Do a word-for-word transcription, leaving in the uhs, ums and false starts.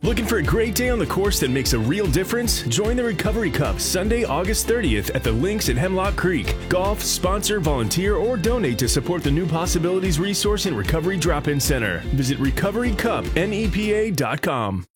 Looking for a great day on the course that makes a real difference? Join the Recovery Cup Sunday, August thirtieth at the Links at Hemlock Creek. Golf, sponsor, volunteer, or donate to support the New Possibilities Resource and Recovery Drop-In Center. Visit recovery cup nepa dot com.